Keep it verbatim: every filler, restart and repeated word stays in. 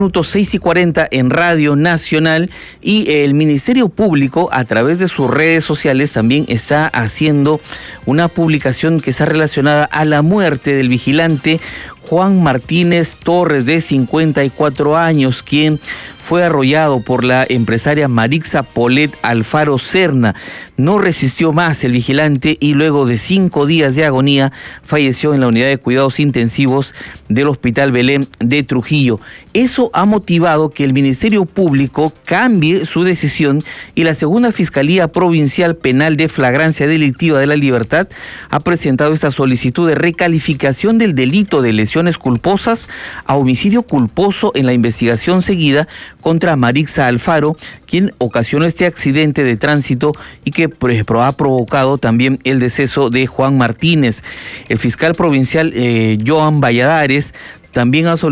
Minutos seis y cuarenta en Radio Nacional, y el Ministerio Público a través de sus redes sociales también está haciendo una publicación que está relacionada a la muerte del vigilante Juan Martínez Torres, de cincuenta y cuatro años, quien fue arrollado por la empresaria Marixa Polet Alfaro Serna. No resistió más el vigilante y luego de cinco días de agonía falleció en la unidad de cuidados intensivos del Hospital Belén de Trujillo. Eso ha motivado que el Ministerio Público cambie su decisión y la Segunda Fiscalía Provincial Penal de Flagrancia Delictiva de la Libertad ha presentado esta solicitud de recalificación del delito de lesiones culposas a homicidio culposo en la investigación seguida contra Marixa Alfaro, quien ocasionó este accidente de tránsito y que ha provocado también el deceso de Juan Martínez. El fiscal provincial eh, Joan Valladares también ha solicitado